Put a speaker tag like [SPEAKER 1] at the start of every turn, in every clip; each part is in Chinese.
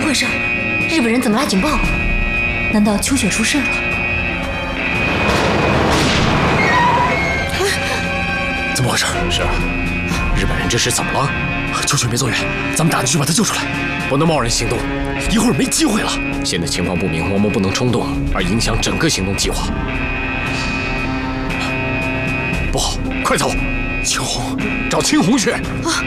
[SPEAKER 1] 回事？日本人怎么来警报了？难道秋雪出事了？
[SPEAKER 2] 怎么回事？是啊，日本人这是怎么了？秋雪没走远，咱们打进去把他救出来，不能贸然行动，一会儿没机会了。现在情况不明，我们不能冲动而影响整个行动计划。不好，快走！青红，找青红去。啊！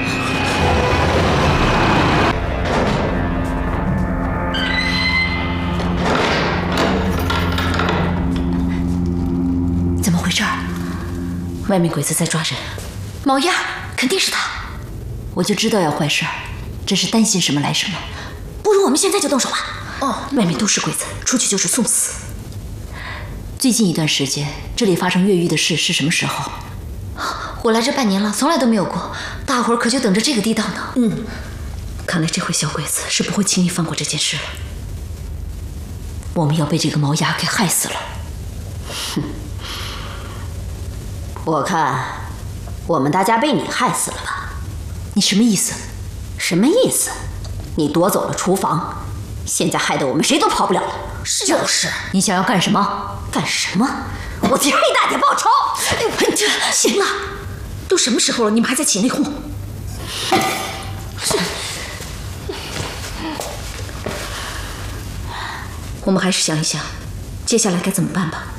[SPEAKER 1] 怎么回事？外面鬼子在抓人，毛丫肯定是他。我就知道要坏事儿，真是担心什么来什么。不如我们现在就动手吧。哦，外面都是鬼子，出去就是送死。最近一段时间，这里发生越狱的事是什么时候？我来这半年了，从来都没有过。大伙儿可就等着这个地道呢。看来这回小鬼子是不会轻易放过这件事了。我们要被这个毛牙给害死了。
[SPEAKER 3] 哼，我看我们大家被你害死了吧？
[SPEAKER 1] 你什么意思？
[SPEAKER 3] 什么意思？你夺走了厨房，现在害得我们谁都跑不了了。
[SPEAKER 1] 就是，你想要干什么？
[SPEAKER 3] 干什么？我替黑大姐报仇！
[SPEAKER 1] 行了，都什么时候了，你们还在起内讧？我们还是想一想，接下来该怎么办吧。